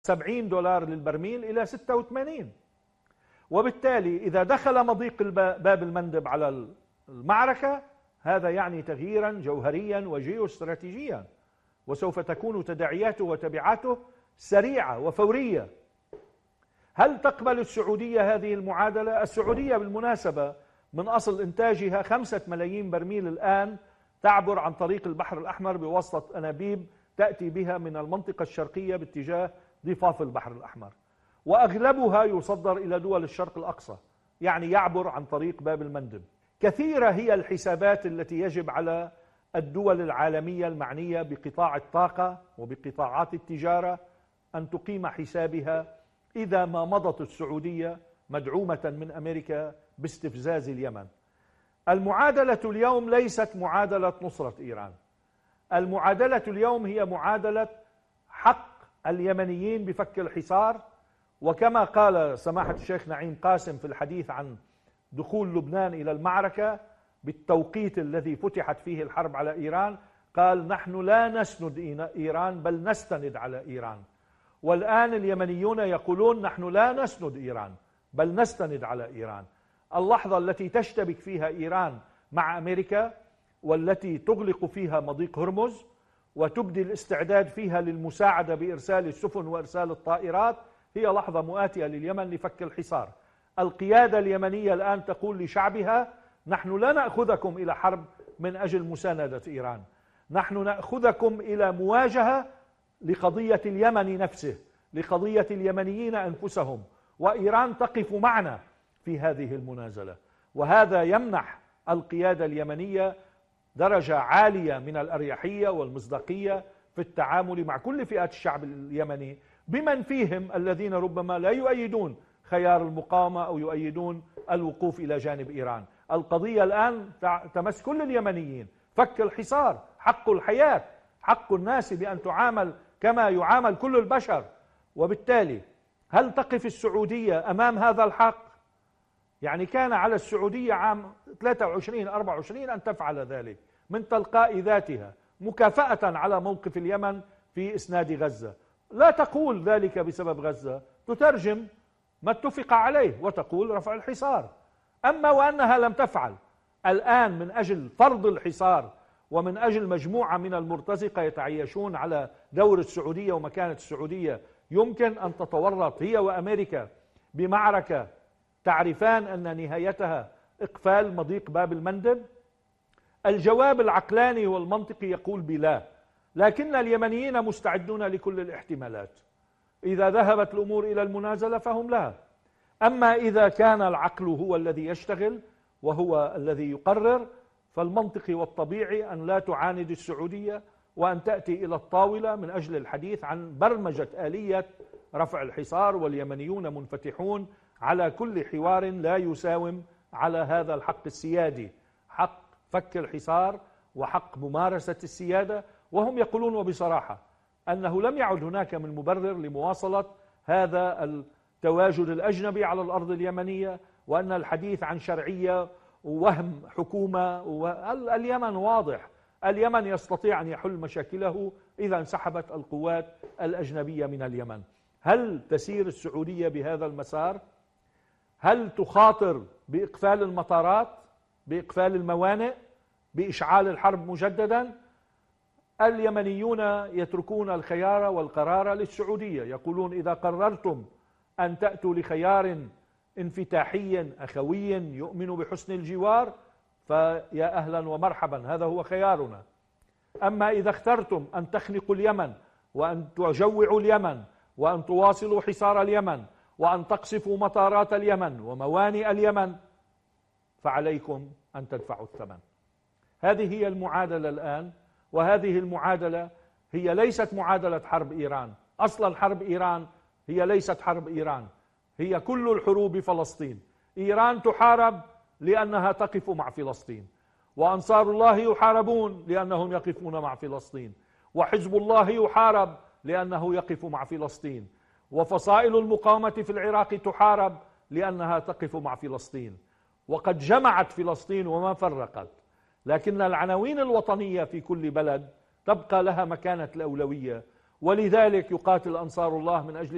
$70 للبرميل إلى 86. وبالتالي إذا دخل مضيق باب المندب على المعركة، هذا يعني تغييرا جوهريا وجيوستراتيجيا، وسوف تكون تداعياته وتبعاته سريعة وفورية. هل تقبل السعودية هذه المعادلة؟ السعودية بالمناسبة من أصل إنتاجها 5 ملايين برميل الآن تعبر عن طريق البحر الأحمر بواسطة أنابيب تأتي بها من المنطقة الشرقية باتجاه ضفاف البحر الأحمر، وأغلبها يصدر إلى دول الشرق الأقصى، يعني يعبر عن طريق باب المندب. كثيرة هي الحسابات التي يجب على الدول العالمية المعنية بقطاع الطاقة وبقطاعات التجارة أن تقيم حسابها إذا ما مضت السعودية مدعومة من أمريكا باستفزاز اليمن. المعادلة اليوم ليست معادلة نصرة إيران، المعادلة اليوم هي معادلة حق اليمنيين بفك الحصار. وكما قال سماحة الشيخ نعيم قاسم في الحديث عن دخول لبنان إلى المعركة بالتوقيت الذي فتحت فيه الحرب على إيران، قال: نحن لا نسند إيران بل نستند على إيران. والآن اليمنيون يقولون: نحن لا نسند إيران بل نستند على إيران. اللحظة التي تشتبك فيها إيران مع أمريكا والتي تغلق فيها مضيق هرمز وتبدي الاستعداد فيها للمساعدة بإرسال السفن وإرسال الطائرات هي لحظة مؤاتية لليمن لفك الحصار. القيادة اليمنية الآن تقول لشعبها: نحن لا نأخذكم إلى حرب من أجل مساندة إيران، نحن نأخذكم إلى مواجهة لقضية اليمن نفسه، لقضية اليمنيين أنفسهم، وإيران تقف معنا في هذه المنازلة. وهذا يمنح القيادة اليمنية درجة عالية من الأريحية والمصداقية في التعامل مع كل فئات الشعب اليمني، بمن فيهم الذين ربما لا يؤيدون خيار المقاومة أو يؤيدون الوقوف إلى جانب إيران. القضية الآن تمس كل اليمنيين، فك الحصار، حق الحياة، حق الناس بأن تعامل كما يعامل كل البشر. وبالتالي هل تقف السعودية أمام هذا الحق؟ يعني كان على السعودية عام 23-24 أن تفعل ذلك من تلقاء ذاتها مكافأة على موقف اليمن في إسناد غزة. لا تقول ذلك بسبب غزة، تترجم ما اتفق عليه وتقول رفع الحصار. أما وأنها لم تفعل الآن من أجل فرض الحصار ومن أجل مجموعة من المرتزقة يتعيشون على دور السعودية ومكانة السعودية، يمكن أن تتورط هي وأمريكا بمعركة تعرفان أن نهايتها إقفال مضيق باب المندب؟ الجواب العقلاني والمنطقي يقول بلا، لكن اليمنيين مستعدون لكل الاحتمالات. إذا ذهبت الأمور إلى المنازلة فهم لها، أما إذا كان العقل هو الذي يشتغل وهو الذي يقرر، فالمنطقي والطبيعي أن لا تعاند السعودية وأن تأتي إلى الطاولة من أجل الحديث عن برمجة آلية رفع الحصار، واليمنيون منفتحون على كل حوار لا يساوم على هذا الحق السيادي، حق فك الحصار وحق ممارسة السيادة. وهم يقولون وبصراحة أنه لم يعد هناك من مبرر لمواصلة هذا التواجد الأجنبي على الأرض اليمنية، وأن الحديث عن شرعية ووهم حكومة اليمن واضح، اليمن يستطيع أن يحل مشاكله إذا انسحبت القوات الأجنبية من اليمن. هل تسير السعودية بهذا المسار؟ هل تخاطر بإقفال المطارات، بإقفال الموانئ، بإشعال الحرب مجددا؟ اليمنيون يتركون الخيار والقرار للسعودية، يقولون: إذا قررتم أن تأتوا لخيار انفتاحي أخوي يؤمن بحسن الجوار فيا أهلا ومرحبا، هذا هو خيارنا. أما إذا اخترتم أن تخنقوا اليمن وأن تجوعوا اليمن وأن تواصلوا حصار اليمن وأن تقصفوا مطارات اليمن وموانئ اليمن، فعليكم أن تدفعوا الثمن. هذه هي المعادلة الآن، وهذه المعادلة هي ليست معادلة حرب إيران. أصلا حرب إيران هي ليست حرب إيران، هي كل الحروب فلسطين. إيران تحارب لأنها تقف مع فلسطين، وأنصار الله يحاربون لأنهم يقفون مع فلسطين، وحزب الله يحارب لأنه يقف مع فلسطين، وفصائل المقاومة في العراق تحارب لأنها تقف مع فلسطين. وقد جمعت فلسطين وما فرقت، لكن العناوين الوطنية في كل بلد تبقى لها مكانة الأولوية. ولذلك يقاتل أنصار الله من أجل